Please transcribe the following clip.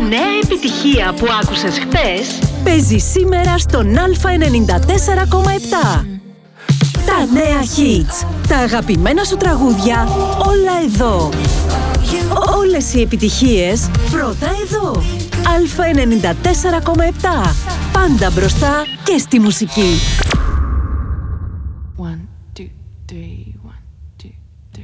νέα επιτυχία που άκουσες χτες παίζει σήμερα στον Α94,7. Τα νέα hits, τα αγαπημένα σου τραγούδια, όλα εδώ. Όλες οι επιτυχίες πρώτα εδώ. Α94,7. Πάντα μπροστά και στη μουσική. 1, 2, 3